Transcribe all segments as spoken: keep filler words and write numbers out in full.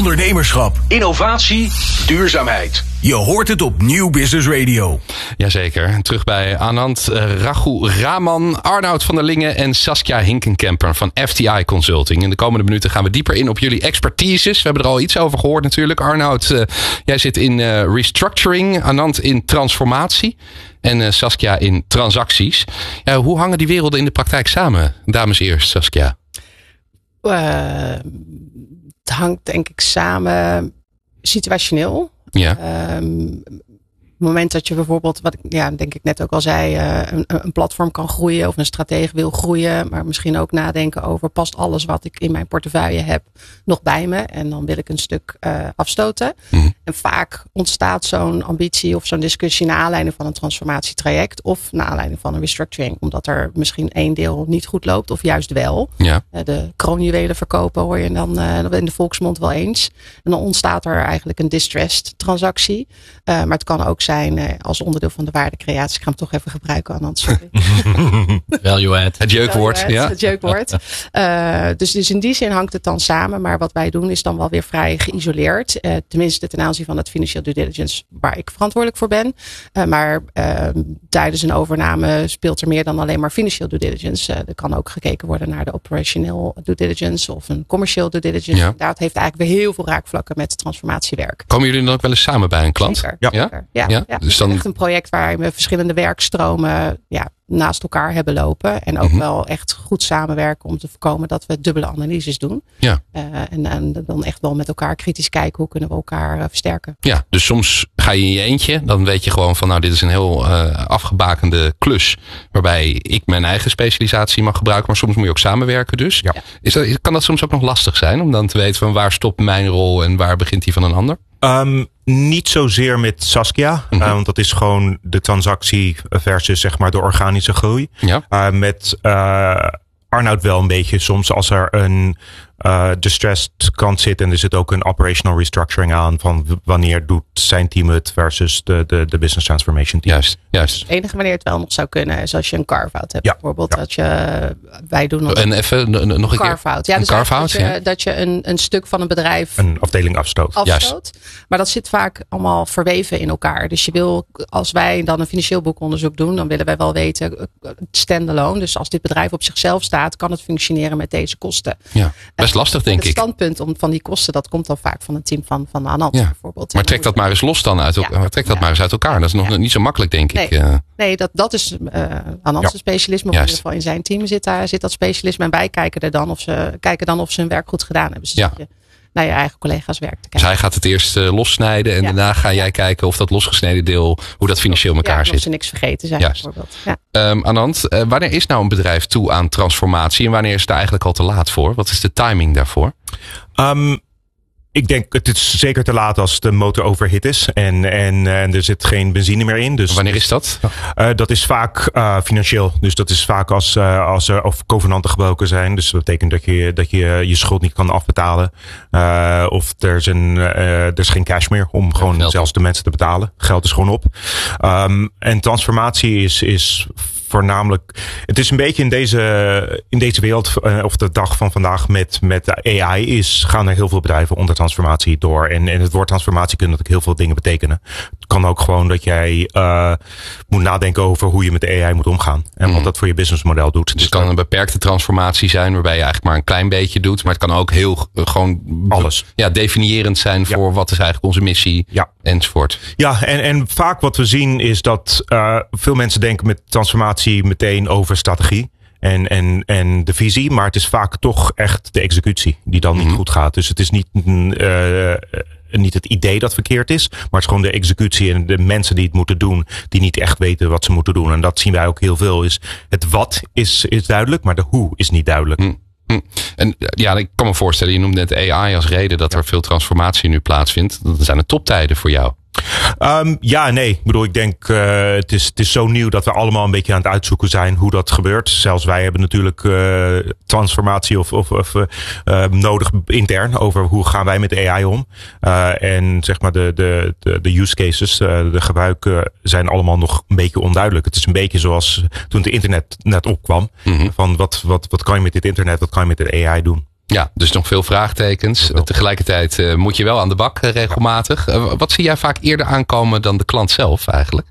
ondernemerschap, innovatie, duurzaamheid. Je hoort het op Nieuw Business Radio. Jazeker. Terug bij Anand uh, Raghu Raman, Arnoud van der Lingen en Saskia Hinkenkemper van F T I Consulting. In de komende minuten gaan we dieper in op jullie expertises. We hebben er al iets over gehoord natuurlijk. Arnoud, uh, jij zit in uh, restructuring, Anand in transformatie en uh, Saskia in transacties. Ja, hoe hangen die werelden in de praktijk samen? Dames eerst, Saskia. Uh, het hangt denk ik samen situationeel. Ja. Um, op het moment dat je bijvoorbeeld, wat ik ja, denk ik net ook al zei, uh, een, een platform kan groeien of een stratege wil groeien, maar misschien ook nadenken over, past alles wat ik in mijn portefeuille heb nog bij me? En dan wil ik een stuk uh, afstoten. Mm. En vaak ontstaat zo'n ambitie of zo'n discussie naar aanleiding van een transformatietraject of naar aanleiding van een restructuring. Omdat er misschien één deel niet goed loopt of juist wel. Ja. Uh, de kroonjuwelen verkopen hoor je dan uh, in de volksmond wel eens. En dan ontstaat er eigenlijk een distressed transactie. Uh, maar het kan ook zijn als onderdeel van de waardecreatie. Ik ga hem toch even gebruiken, Anand. Sorry. Value add. Het jeukwoord. Ja. Het jeukwoord. Uh, dus, dus in die zin hangt het dan samen. Maar wat wij doen is dan wel weer vrij geïsoleerd. Uh, tenminste ten aanzien van het financieel due diligence waar ik verantwoordelijk voor ben. Uh, maar uh, tijdens een overname speelt er meer dan alleen maar financieel due diligence. Uh, er kan ook gekeken worden naar de operational due diligence of een commercieel due diligence. Ja. Dat heeft eigenlijk weer heel veel raakvlakken met transformatiewerk. Komen jullie dan ook wel eens samen bij een klant? Zeker. Ja. Ja. Ja. Ja. Ja, dus dan echt een project waar we verschillende werkstromen ja, naast elkaar hebben lopen. En ook mm-hmm. wel echt goed samenwerken om te voorkomen dat we dubbele analyses doen. Ja. Uh, en, en dan echt wel met elkaar kritisch kijken hoe kunnen we elkaar uh, versterken. Ja, dus soms ga je in je eentje. Dan weet je gewoon van nou dit is een heel uh, afgebakende klus. Waarbij ik mijn eigen specialisatie mag gebruiken. Maar soms moet je ook samenwerken dus. Ja. Is dat, kan dat soms ook nog lastig zijn om dan te weten van waar stopt mijn rol en waar begint die van een ander? Um, niet zozeer met Saskia. Mm-hmm. Uh, want dat is gewoon de transactie versus zeg maar de organische groei. Ja. Uh, met uh, Arnoud wel een beetje soms als er een uh, distressed kant zit en er zit ook een operational restructuring aan van wanneer doet zijn team het versus de, de, de business transformation team. Juist, juist. Het enige wanneer het wel nog zou kunnen is als je een carve-out hebt. Ja. Bijvoorbeeld ja. dat je, wij doen nog en even nog een carve-out. Ja, dus een carve-out, dat je, ja. dat je een, een stuk van een bedrijf een afdeling afstoot. afstoot. Maar dat zit vaak allemaal verweven in elkaar. Dus je wil, als wij dan een financieel boekonderzoek doen, dan willen wij wel weten, standalone. Dus als dit bedrijf op zichzelf staat, kan het functioneren met deze kosten. Ja, best lastig denk ik. Het standpunt om, van die kosten, dat komt dan vaak van een team van, van Anand ja. bijvoorbeeld. Maar trek dat maar eens los dan uit elkaar. Ja. Trek dat ja. maar eens uit elkaar. Dat is nog ja. niet zo makkelijk denk nee. ik. Uh. Nee, dat, dat is uh, Anand's ja. specialisme. Of in ieder geval in zijn team zit, daar, zit dat specialisme. En wij kijken er dan of ze, kijken dan of ze hun werk goed gedaan hebben. Dus ja. je naar je eigen collega's werk te kijken. Dus hij gaat het eerst uh, lossnijden. En ja. daarna ga jij kijken of dat losgesneden deel, hoe dat financieel in elkaar ja, zit. Of ze niks vergeten zijn Juist. bijvoorbeeld. Ja. Um, Anand, uh, wanneer is nou een bedrijf toe aan transformatie? En wanneer is het daar eigenlijk al te laat voor? Wat is de timing daarvoor? Um, Ik denk, het is zeker te laat als de motor overhit is en, en, en er zit geen benzine meer in. Dus wanneer is dat? Uh, dat is vaak uh, financieel. Dus dat is vaak als, uh, als er of covenanten gebroken zijn. Dus dat betekent dat je dat je, je schuld niet kan afbetalen. Uh, of er is, een, uh, er is geen cash meer om gewoon ja, zelfs de mensen te betalen. Geld is gewoon op. Um, en transformatie is, is voornamelijk, het is een beetje in deze, in deze wereld, uh, of de dag van vandaag met, met A I is, gaan er heel veel bedrijven onder transformatie door. En, en het woord transformatie kan natuurlijk heel veel dingen betekenen. Het kan ook gewoon dat jij uh, moet nadenken over hoe je met de A I moet omgaan. En mm. wat dat voor je businessmodel doet. Dus het kan een beperkte transformatie zijn waarbij je eigenlijk maar een klein beetje doet. Maar het kan ook heel uh, gewoon alles. Ja, definiërend zijn voor ja. wat is eigenlijk onze missie ja. enzovoort. Ja, en, en vaak wat we zien is dat uh, veel mensen denken met transformatie meteen over strategie en, en, en de visie. Maar het is vaak toch echt de executie die dan mm-hmm. niet goed gaat. Dus het is niet, uh, niet het idee dat verkeerd is. Maar het is gewoon de executie en de mensen die het moeten doen. Die niet echt weten wat ze moeten doen. En dat zien wij ook heel veel. Is het wat is, is duidelijk, maar de hoe is niet duidelijk. Mm. En ja, ik kan me voorstellen, je noemde net A I als reden dat er veel transformatie nu plaatsvindt. Dat zijn de toptijden voor jou. Um, ja, nee. Ik bedoel, ik denk, uh, het, is, het is zo nieuw dat we allemaal een beetje aan het uitzoeken zijn hoe dat gebeurt. Zelfs wij hebben natuurlijk uh, transformatie of, of, of uh, nodig intern over hoe gaan wij met de A I om. Uh, en zeg maar de, de, de, de use cases, uh, de gebruiken zijn allemaal nog een beetje onduidelijk. Het is een beetje zoals toen het internet net opkwam. Mm-hmm. Van wat, wat, wat kan je met dit internet, wat kan je met de A I doen? Ja, dus nog veel vraagtekens. Tegelijkertijd uh, moet je wel aan de bak uh, regelmatig. Uh, wat zie jij vaak eerder aankomen dan de klant zelf eigenlijk?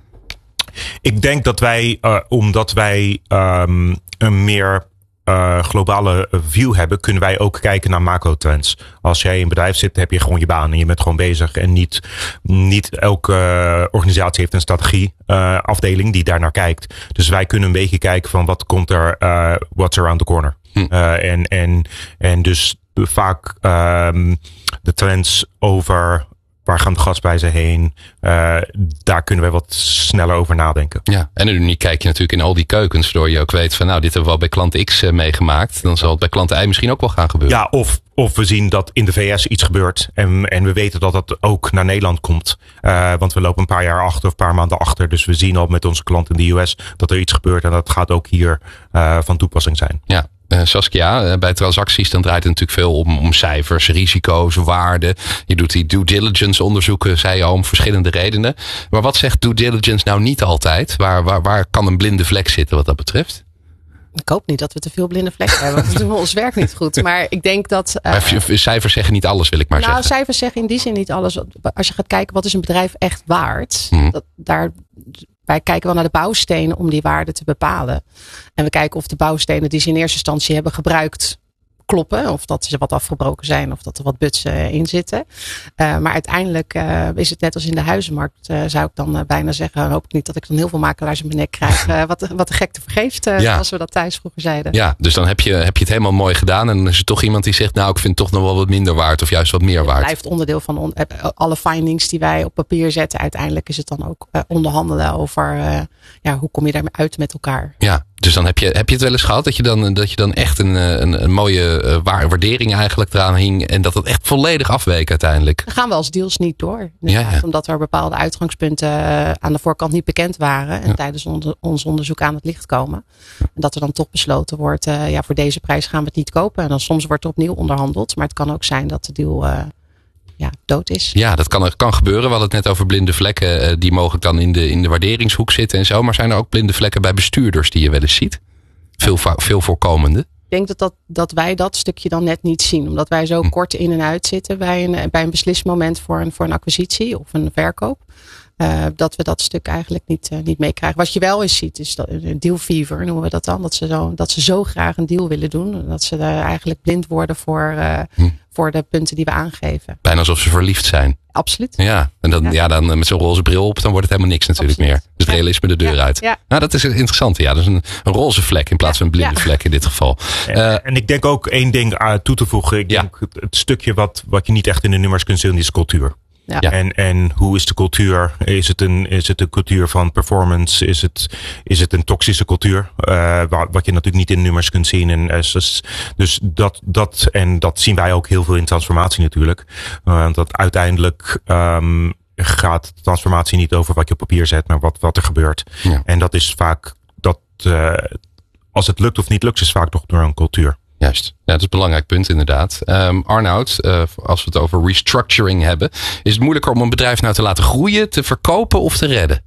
Ik denk dat wij, uh, omdat wij um, een meer uh, globale view hebben, kunnen wij ook kijken naar macro-trends. Als jij in een bedrijf zit, heb je gewoon je baan en je bent gewoon bezig. En niet, niet elke uh, organisatie heeft een strategie uh, afdeling die daar naar kijkt. Dus wij kunnen een beetje kijken van wat komt er, uh, what's around the corner. Hm. Uh, en, en, en dus vaak um, de trends over waar gaan de gasprijzen heen? Uh, daar kunnen we wat sneller over nadenken. Ja, en nu kijk je natuurlijk in al die keukens, waardoor je ook weet van nou, dit hebben we wel bij klant X uh, meegemaakt. Dan zal het bij klant Y misschien ook wel gaan gebeuren. Ja, of, of we zien dat in de V S iets gebeurt. En, en we weten dat dat ook naar Nederland komt. Uh, want we lopen een paar jaar achter of een paar maanden achter. Dus we zien al met onze klanten in de U S dat er iets gebeurt. En dat gaat ook hier uh, van toepassing zijn. Ja. Uh, Saskia, uh, bij transacties dan draait het natuurlijk veel om, om cijfers, risico's, waarden. Je doet die due diligence onderzoeken, zei je al, om verschillende redenen. Maar wat zegt due diligence nou niet altijd? Waar, waar, waar kan een blinde vlek zitten wat dat betreft? Ik hoop niet dat we te veel blinde vlekken hebben. Want dan doen we ons werk niet goed. Maar ik denk dat... Uh, maar cijfers zeggen niet alles, wil ik maar nou, zeggen. Nou, cijfers zeggen in die zin niet alles. Als je gaat kijken, wat is een bedrijf echt waard? Hmm. Dat, daar... Wij kijken wel naar de bouwstenen om die waarde te bepalen. En we kijken of de bouwstenen die ze in eerste instantie hebben gebruikt kloppen. Of dat ze wat afgebroken zijn. Of dat er wat butsen in zitten. Uh, maar uiteindelijk uh, is het net als in de huizenmarkt. Uh, zou ik dan uh, bijna zeggen. Hoop ik niet dat ik dan heel veel makelaars in mijn nek krijg. Uh, wat, de, wat de gek te vergeeft. Uh, ja. Als we dat thuis vroeger zeiden. Ja, dus dan heb je, heb je het helemaal mooi gedaan. En dan is er toch iemand die zegt. Nou, ik vind het toch nog wel wat minder waard. Of juist wat meer waard. Het blijft onderdeel van on, alle findings die wij op papier zetten. Uiteindelijk is het dan ook uh, onderhandelen over. Uh, ja, hoe kom je daarmee uit met elkaar. Ja. Dus dan heb je, heb je het wel eens gehad dat je dan, dat je dan echt een, een, een mooie uh, waardering eigenlijk eraan hing. En dat het echt volledig afweek uiteindelijk. Dan gaan we als deals niet door. Ja, ja. Omdat er bepaalde uitgangspunten uh, aan de voorkant niet bekend waren. En ja. tijdens on, ons onderzoek aan het licht komen. En dat er dan toch besloten wordt. Uh, ja, voor deze prijs gaan we het niet kopen. En dan soms wordt er opnieuw onderhandeld. Maar het kan ook zijn dat de deal... Uh, Ja, dood is. Ja, dat kan, kan gebeuren. We hadden het net over blinde vlekken. Die mogen dan in de, in de waarderingshoek zitten en zo. Maar zijn er ook blinde vlekken bij bestuurders die je wel eens ziet? Veel, veel voorkomende. Ik denk dat, dat, dat wij dat stukje dan net niet zien. Omdat wij zo hm. kort in en uit zitten bij een, bij een beslismoment voor een, voor een acquisitie of een verkoop. Uh, dat we dat stuk eigenlijk niet, uh, niet meekrijgen. Wat je wel eens ziet is dat een deal fever noemen we dat dan. Dat ze, zo, dat ze zo graag een deal willen doen. Dat ze er eigenlijk blind worden voor, uh, hm. voor de punten die we aangeven. Bijna alsof ze verliefd zijn. Absoluut. Ja, en dan, ja. Ja, dan met zo'n roze bril op, dan wordt het helemaal niks natuurlijk Absoluut. meer. Dus het realisme de deur ja. uit. Ja. Nou, dat is interessant. Ja, dat is een, een roze vlek in plaats van een blinde ja. vlek in dit geval. En, uh, en ik denk ook één ding uh, toe te voegen. Ik ja. denk het, het stukje wat, wat je niet echt in de nummers kunt zien is cultuur. Ja. En, en hoe is de cultuur? Is het een, is het een cultuur van performance? Is het, is het een toxische cultuur? Uh, wat je natuurlijk niet in nummers kunt zien. En, dus dus dat, dat, en dat zien wij ook heel veel in transformatie natuurlijk. Want uh, dat uiteindelijk um, gaat transformatie niet over wat je op papier zet, maar wat, wat er gebeurt. Ja. En dat is vaak, dat uh, als het lukt of niet lukt, is vaak toch door een cultuur. Juist. Ja, dat is een belangrijk punt inderdaad. Um, Arnoud, uh, als we het over restructuring hebben. Is het moeilijker om een bedrijf nou te laten groeien, te verkopen of te redden?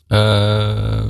Uh,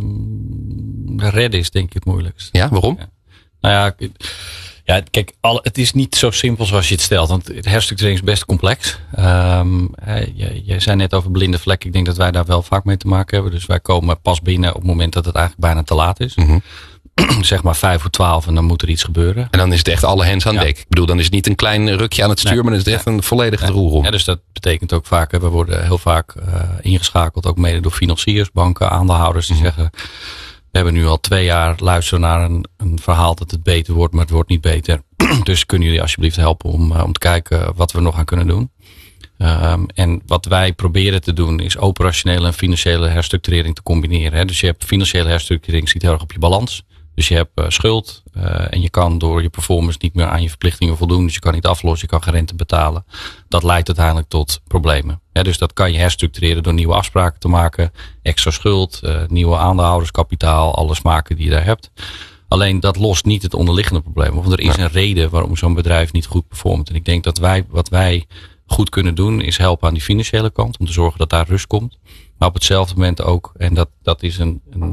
redden is denk ik het moeilijkst. Ja, waarom? Ja. Nou ja, ja kijk, al, het is niet zo simpel zoals je het stelt. Want herstructurering is best complex. Um, je, je zei net over blinde vlekken. Ik denk dat wij daar wel vaak mee te maken hebben. Dus wij komen pas binnen op het moment dat het eigenlijk bijna te laat is. Mm-hmm. Zeg maar vijf voor twaalf en dan moet er iets gebeuren. En dan is het echt alle hands aan ja. dek. Ik bedoel, dan is het niet een klein rukje aan het stuur, nee. maar dan is het echt een volledige nee. roer om. Ja, dus dat betekent ook vaak, we worden heel vaak uh, ingeschakeld, ook mede door financiers, banken, aandeelhouders die mm-hmm. zeggen, we hebben nu al twee jaar luisteren naar een, een verhaal dat het beter wordt, maar het wordt niet beter. Dus kunnen jullie alsjeblieft helpen om, uh, om te kijken wat we nog aan kunnen doen. Um, en wat wij proberen te doen is operationele en financiële herstructurering te combineren. Hè. Dus je hebt financiële herstructurering, ziet heel erg op je balans. Dus je hebt uh, schuld uh, en je kan door je performance niet meer aan je verplichtingen voldoen. Dus je kan niet aflossen, je kan geen rente betalen. Dat leidt uiteindelijk tot problemen. Ja, dus dat kan je herstructureren door nieuwe afspraken te maken. Extra schuld, uh, nieuwe aandeelhouderskapitaal, alle smaken die je daar hebt. Alleen dat lost niet het onderliggende probleem. Want er is een reden waarom zo'n bedrijf niet goed performt. En ik denk dat wij, wat wij goed kunnen doen is helpen aan die financiële kant. Om te zorgen dat daar rust komt. Maar op hetzelfde moment ook, en dat, dat is een... een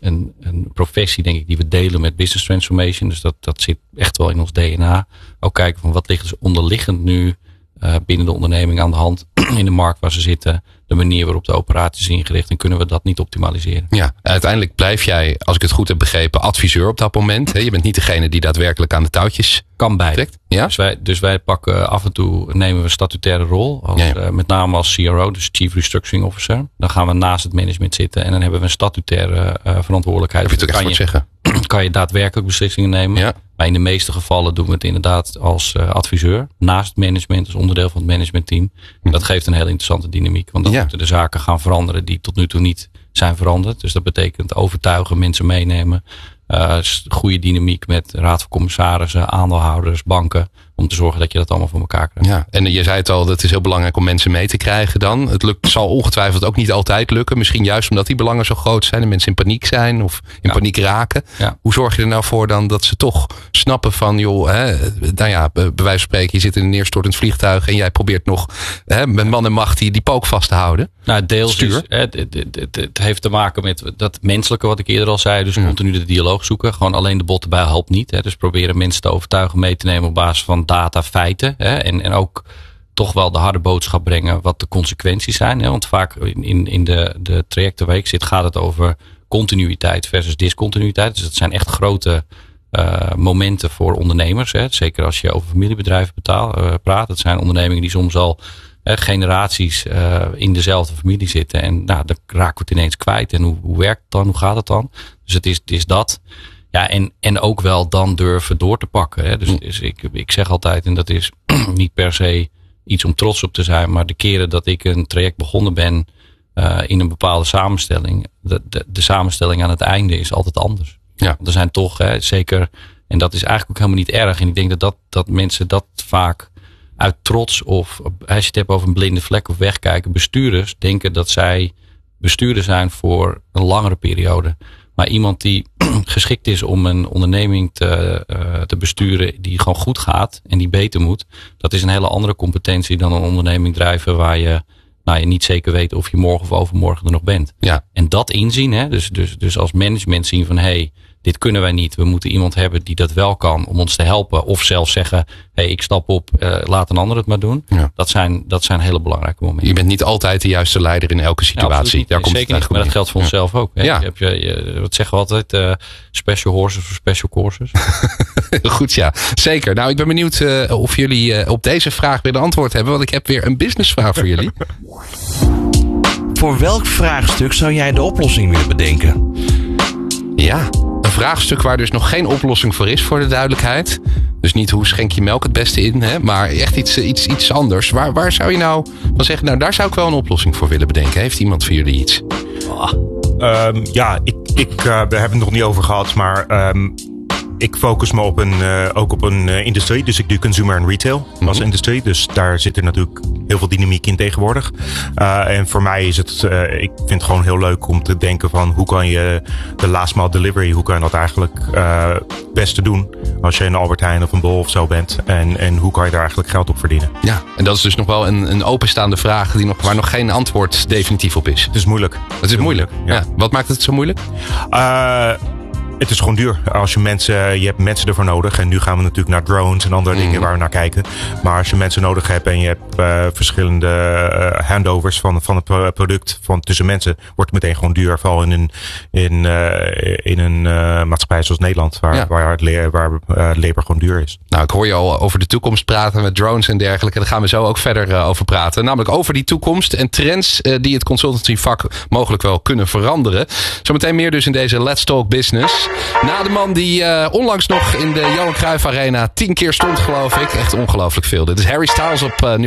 een, een professie, denk ik, die we delen met business transformation. Dus dat, dat zit echt wel in ons D N A. Ook kijken van wat ligt dus onderliggend nu uh, binnen de onderneming aan de hand in de markt waar ze zitten. De manier waarop de operatie is ingericht. En kunnen we dat niet optimaliseren? Ja, uiteindelijk blijf jij, als ik het goed heb begrepen, adviseur op dat moment. Hè? Je bent niet degene die daadwerkelijk aan de touwtjes kan bij. trekt. Ja? Dus, wij, dus wij pakken af en toe, nemen we een statutaire rol. Als, ja, ja. Uh, met name als C R O, dus Chief Restructuring Officer. Dan gaan we naast het management zitten. En dan hebben we een statutaire uh, verantwoordelijkheid. Heb je het ook echt voor zeggen? Kan je daadwerkelijk beslissingen nemen. Ja. Maar in de meeste gevallen doen we het inderdaad als uh, adviseur. Naast het management, als onderdeel van het managementteam. En dat geeft een heel interessante dynamiek. Want dan ja. moeten de zaken gaan veranderen die tot nu toe niet zijn veranderd. Dus dat betekent overtuigen, mensen meenemen. Uh, goede dynamiek met raad van commissarissen, aandeelhouders, banken. Om te zorgen dat je dat allemaal voor elkaar krijgt. Ja, en je zei het al, het is heel belangrijk om mensen mee te krijgen dan. Het lukt, zal ongetwijfeld ook niet altijd lukken. Misschien juist omdat die belangen zo groot zijn en mensen in paniek zijn of in ja. paniek raken. Ja. Hoe zorg je er nou voor dan dat ze toch snappen van, joh, hè, nou ja, bij wijze van spreken, je zit in een neerstortend vliegtuig en jij probeert nog hè, met man en macht die, die pook vast te houden. Nou, deels is, het, het, het, het heeft te maken met dat menselijke wat ik eerder al zei. Dus ja. continu de dialoog zoeken. Gewoon alleen de bot erbij helpt niet. Hè. Dus proberen mensen te overtuigen, mee te nemen op basis van data, feiten. Hè, en, en ook toch wel de harde boodschap brengen wat de consequenties zijn. Hè, want vaak in, in de, de trajecten waar ik zit gaat het over continuïteit versus discontinuïteit. Dus dat zijn echt grote uh, momenten voor ondernemers. Hè. Zeker als je over familiebedrijven betaal, uh, praat. Het zijn ondernemingen die soms al uh, generaties uh, in dezelfde familie zitten. En nou, dan raken we het ineens kwijt. En hoe, hoe werkt het dan? Hoe gaat het dan? Dus het is, het is dat. Ja, en, en ook wel dan durven door te pakken. Hè. Dus, mm. dus ik, ik zeg altijd, en dat is niet per se iets om trots op te zijn, maar de keren dat ik een traject begonnen ben uh, in een bepaalde samenstelling, de, de, de samenstelling aan het einde is altijd anders. Ja. Want er zijn toch, hè, zeker, en dat is eigenlijk ook helemaal niet erg. En ik denk dat, dat, dat mensen dat vaak uit trots of, als je het hebt over een blinde vlek of wegkijken, bestuurders denken dat zij bestuurder zijn voor een langere periode. Maar iemand die geschikt is om een onderneming te, uh, te besturen die gewoon goed gaat en die beter moet. Dat is een hele andere competentie dan een onderneming drijven waar je, nou, je niet zeker weet of je morgen of overmorgen er nog bent. Ja. En dat inzien, hè, dus, dus, dus als management zien van hé, hey, dit kunnen wij niet. We moeten iemand hebben die dat wel kan om ons te helpen. Of zelfs zeggen, hé, hey, ik stap op, uh, laat een ander het maar doen. Ja. Dat zijn, dat zijn hele belangrijke momenten. Je bent niet altijd de juiste leider in elke situatie. Ja, Daar komt zeker het niet, maar dat geldt voor ja. onszelf ook. Hè. Ja. Je hebt je, je, wat zeggen we altijd? Uh, special horses voor special courses. Goed, ja. Zeker. Nou, ik ben benieuwd uh, of jullie uh, op deze vraag weer een antwoord hebben. Want ik heb weer een businessvraag voor jullie. Voor welk vraagstuk zou jij de oplossing willen bedenken? Ja, een vraagstuk waar dus nog geen oplossing voor is, voor de duidelijkheid. Dus niet hoe schenk je melk het beste in, hè? Maar echt iets, iets, iets anders. Waar, waar zou je nou van zeggen, nou daar zou ik wel een oplossing voor willen bedenken. Heeft iemand van jullie iets? Oh. Um, ja, ik, ik, uh, we hebben het nog niet over gehad, maar um, ik focus me op een, uh, ook op een uh, industrie. Dus ik doe consumer en retail mm-hmm. als industrie. Dus daar zit er natuurlijk heel veel dynamiek in tegenwoordig. Uh, en voor mij is het, uh, ik vind het gewoon heel leuk om te denken van hoe kan je de last mile delivery, hoe kan je dat eigenlijk uh, het beste doen als je een Albert Heijn of een Bol of zo bent. En, en hoe kan je daar eigenlijk geld op verdienen. Ja, en dat is dus nog wel een, een openstaande vraag die nog, waar nog geen antwoord definitief op is. Het is moeilijk. Het is moeilijk, ja. ja. Wat maakt het zo moeilijk? Uh, Het is gewoon duur. Als je mensen, je hebt mensen ervoor nodig. En nu gaan we natuurlijk naar drones en andere dingen mm. waar we naar kijken. Maar als je mensen nodig hebt en je hebt uh, verschillende uh, handovers van, van het product van tussen mensen, wordt het meteen gewoon duur. Vooral in een, in, uh, in een uh, maatschappij zoals Nederland, waar, ja. waar, het le- waar uh, labor gewoon duur is. Nou, ik hoor je al over de toekomst praten met drones en dergelijke. Daar gaan we zo ook verder uh, over praten. Namelijk over die toekomst en trends uh, die het consultancyvak mogelijk wel kunnen veranderen. Zometeen meer dus in deze Let's Talk Business. Na de man die uh, onlangs nog in de Johan Cruijff Arena tien keer stond, geloof ik. Echt ongelooflijk veel. Dit is Harry Styles op uh,